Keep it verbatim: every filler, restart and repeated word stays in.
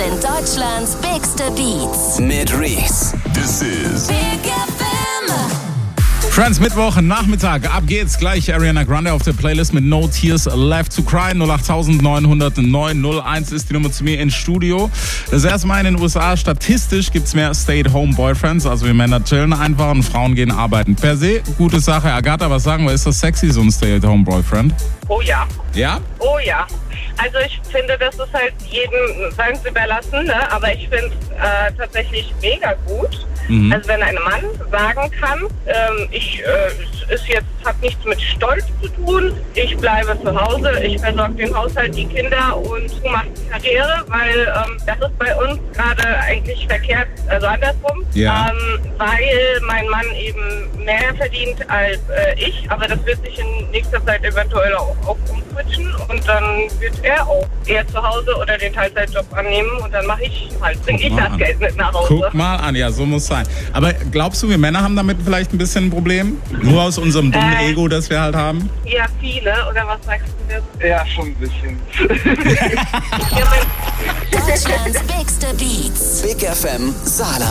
sind Deutschlands bigste Beats. Mit Reese. This is Big F M. Friends, Mittwoch, Nachmittag. Ab geht's. Gleich Ariana Grande auf der Playlist mit No Tears Left to Cry. null acht neun null null neun null eins ist die Nummer zu mir ins Studio. Das erste Mal in den U S A. Statistisch gibt's mehr Stay-at-home-Boyfriends. Also wir Männer chillen einfach und Frauen gehen arbeiten. Per se, gute Sache. Agatha, was sagen wir? Ist das sexy, so ein Stay-at-home-Boyfriend? Oh ja. Ja? Oh ja. Also ich finde, das ist halt jedem seins überlassen, ne? Aber ich finde es äh, tatsächlich mega gut. Mhm. Also wenn ein Mann sagen kann, ähm, ich äh, ist jetzt hat nichts mit Stolz zu tun, ich bleibe zu Hause, ich versorge den Haushalt, die Kinder und du machst Karriere, weil ähm, das ist bei uns gerade eigentlich verkehrt, also andersrum, ja. ähm, weil mein Mann eben mehr verdient als äh, ich, aber das wird sich in nächster Zeit eventuell auch, auch umswitchen und dann wird er auch eher zu Hause oder den Teilzeitjob annehmen und dann mache ich halt, bringe ich das an. Geld mit nach Hause. Guck mal an, ja, so muss sein. Aber glaubst du, wir Männer haben damit vielleicht ein bisschen ein Problem? Nur aus unserem dummen Äh, Ego, das wir halt haben? Ja, viele, oder was sagst du jetzt? Ja, schon ein bisschen. Ja, mein Deutschlands bigste Beats. Big F M Saarland.